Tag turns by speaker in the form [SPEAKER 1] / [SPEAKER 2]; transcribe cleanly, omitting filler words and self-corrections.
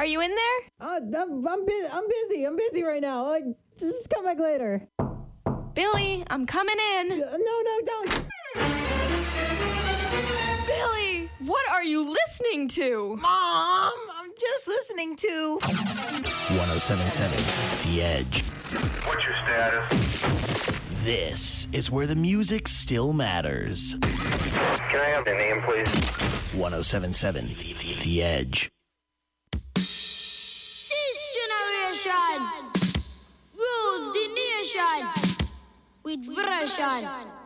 [SPEAKER 1] Are you in there?
[SPEAKER 2] I'm busy right now. Just come back later.
[SPEAKER 1] Billy, I'm coming in.
[SPEAKER 2] No, don't.
[SPEAKER 1] Billy, what are you listening to?
[SPEAKER 3] Mom, I'm just listening to
[SPEAKER 4] 1077 The Edge.
[SPEAKER 5] What's your status?
[SPEAKER 4] This is where the music still matters.
[SPEAKER 5] Can I have the name, please?
[SPEAKER 4] 1077 The Edge.
[SPEAKER 6] This generation rules the nation with version.